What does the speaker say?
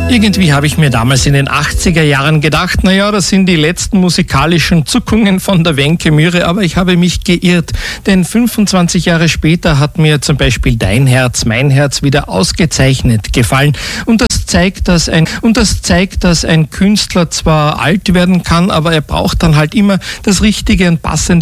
Irgendwie habe ich mir damals in den 80er Jahren gedacht, naja, das sind die letzten musikalischen Zuckungen von der Wenke Myhre, aber ich habe mich geirrt, denn 25 Jahre später hat mir zum Beispiel Dein Herz, mein Herz wieder ausgezeichnet gefallen und das zeigt, dass ein Künstler zwar alt werden kann, aber er braucht dann halt immer das richtige und passende